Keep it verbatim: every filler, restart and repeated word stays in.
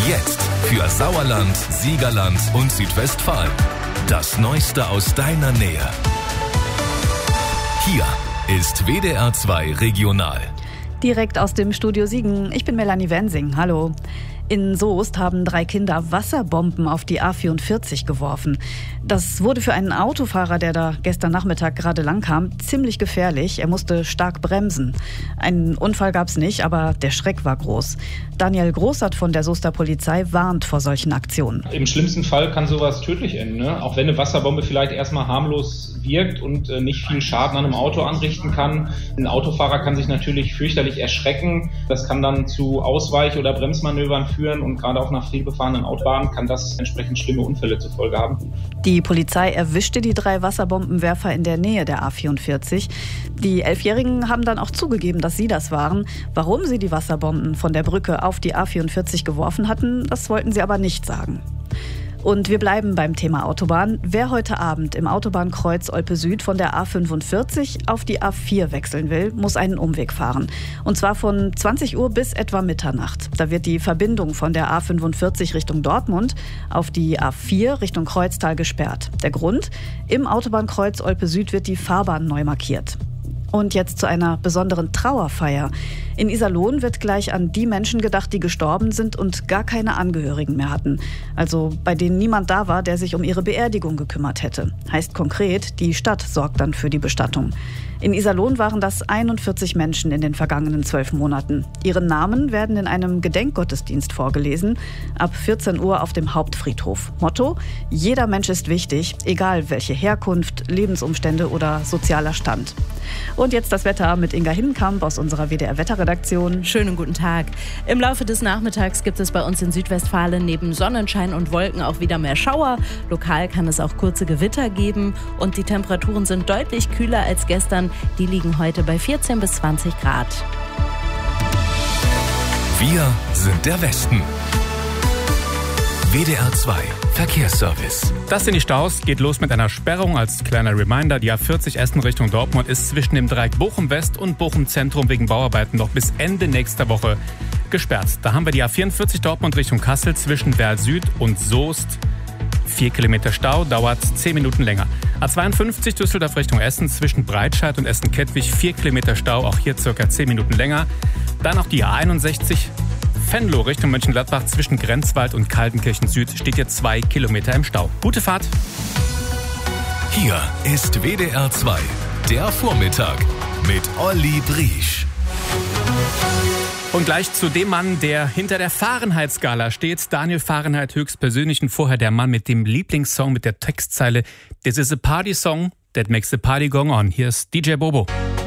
Jetzt für Sauerland, Siegerland und Südwestfalen. Das Neueste aus deiner Nähe. Hier ist W D R zwei Regional. Direkt aus dem Studio Siegen. Ich bin Melanie Wensing. Hallo. In Soest haben drei Kinder Wasserbomben auf die A vierundvierzig geworfen. Das wurde für einen Autofahrer, der da gestern Nachmittag gerade lang kam, ziemlich gefährlich. Er musste stark bremsen. Einen Unfall gab es nicht, aber der Schreck war groß. Daniel Großert von der Soester Polizei warnt vor solchen Aktionen. Im schlimmsten Fall kann sowas tödlich enden, ne? Auch wenn eine Wasserbombe vielleicht erstmal harmlos wirkt und äh, nicht viel Schaden an einem Auto anrichten kann. Ein Autofahrer kann sich natürlich fürchterlich erschrecken. Das kann dann zu Ausweich- oder Bremsmanövern führen und gerade auf einer vielbefahrenen Autobahn kann das entsprechend schlimme Unfälle zur Folge haben. Die Polizei erwischte die drei Wasserbombenwerfer in der Nähe der A vierundvierzig. Die Elfjährigen haben dann auch zugegeben, dass sie das waren. Warum sie die Wasserbomben von der Brücke auf die A vierundvierzig geworfen hatten, das wollten sie aber nicht sagen. Und wir bleiben beim Thema Autobahn. Wer heute Abend im Autobahnkreuz Olpe Süd von der A fünfundvierzig auf die A vier wechseln will, muss einen Umweg fahren. Und zwar von zwanzig Uhr bis etwa Mitternacht. Da wird die Verbindung von der A fünfundvierzig Richtung Dortmund auf die A vier Richtung Kreuztal gesperrt. Der Grund? Im Autobahnkreuz Olpe Süd wird die Fahrbahn neu markiert. Und jetzt zu einer besonderen Trauerfeier. In Iserlohn wird gleich an die Menschen gedacht, die gestorben sind und gar keine Angehörigen mehr hatten. Also bei denen niemand da war, der sich um ihre Beerdigung gekümmert hätte. Heißt konkret, die Stadt sorgt dann für die Bestattung. In Iserlohn waren das einundvierzig Menschen in den vergangenen zwölf Monaten. Ihre Namen werden in einem Gedenkgottesdienst vorgelesen, ab vierzehn Uhr auf dem Hauptfriedhof. Motto: Jeder Mensch ist wichtig, egal welche Herkunft, Lebensumstände oder sozialer Stand. Und jetzt das Wetter mit Inga Hindenkamp aus unserer W D R-Wetterredaktion. Schönen guten Tag. Im Laufe des Nachmittags gibt es bei uns in Südwestfalen neben Sonnenschein und Wolken auch wieder mehr Schauer. Lokal kann es auch kurze Gewitter geben und die Temperaturen sind deutlich kühler als gestern. Die liegen heute bei vierzehn bis zwanzig Grad. Wir sind der Westen. W D R zwei Verkehrsservice. Das sind die Staus. Geht los mit einer Sperrung. Als kleiner Reminder, die A vierzig Essen Richtung Dortmund ist zwischen dem Dreieck Bochum West und Bochum Zentrum wegen Bauarbeiten noch bis Ende nächster Woche gesperrt. Da haben wir die A vierundvierzig Dortmund Richtung Kassel zwischen Werl Süd und Soest. Vier Kilometer Stau, dauert zehn Minuten länger. A zweiundfünfzig Düsseldorf Richtung Essen zwischen Breitscheid und Essen-Kettwig. Vier Kilometer Stau, auch hier circa zehn Minuten länger. Dann noch die A einundsechzig Venlo Richtung Mönchengladbach zwischen Grenzwald und Kaltenkirchen Süd steht hier zwei Kilometer im Stau. Gute Fahrt. Hier ist W D R zwei, der Vormittag mit Olli Briesch. Und gleich zu dem Mann, der hinter der Fahrenheit-Skala steht. Daniel Fahrenheit höchstpersönlich und vorher der Mann mit dem Lieblingssong mit der Textzeile "This is a party song that makes the party go on". Hier ist D J Bobo.